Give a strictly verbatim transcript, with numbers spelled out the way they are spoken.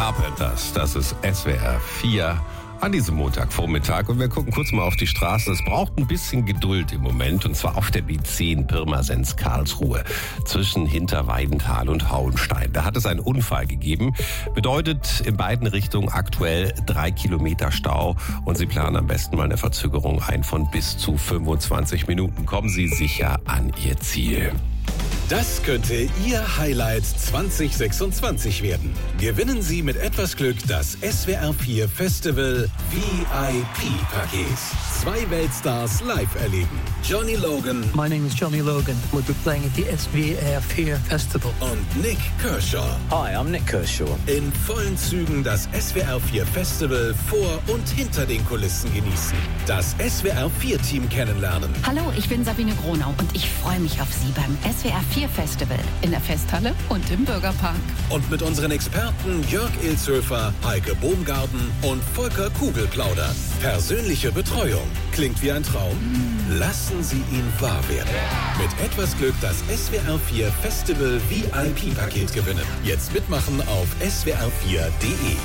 Carpenters. Das ist S W R vier an diesem Montagvormittag. Und wir gucken kurz mal auf die Straßen. Es braucht ein bisschen Geduld im Moment. Und zwar auf der B zehn Pirmasens-Karlsruhe zwischen Hinterweidenthal und Hauenstein. Da hat es einen Unfall gegeben. Bedeutet in beiden Richtungen aktuell drei Kilometer Stau. Und Sie planen am besten mal eine Verzögerung ein von bis zu fünfundzwanzig Minuten. Kommen Sie sicher an Ihr Ziel. Das könnte Ihr Highlight zwanzig sechsundzwanzig werden. Gewinnen Sie mit etwas Glück das S W R vier Festival V I P-Paket. Zwei Weltstars live erleben. Johnny Logan. My name is Johnny Logan. We'll be playing at the S W R vier Festival. Und Nick Kershaw. Hi, I'm Nick Kershaw. In vollen Zügen das S W R vier Festival vor und hinter den Kulissen genießen. Das S W R vier Team kennenlernen. Hallo, ich bin Sabine Gronau und ich freue mich auf Sie beim S W R vier Festival in der Festhalle und im Bürgerpark. Und mit unseren Experten Jörg Ilshöfer, Heike Bohmgarten und Volker Kugel plaudern. Persönliche Betreuung. Klingt wie ein Traum? Lassen Sie ihn wahr werden. Mit etwas Glück das S W R vier Festival V I P-Paket gewinnen. Jetzt mitmachen auf S W R vier punkt de.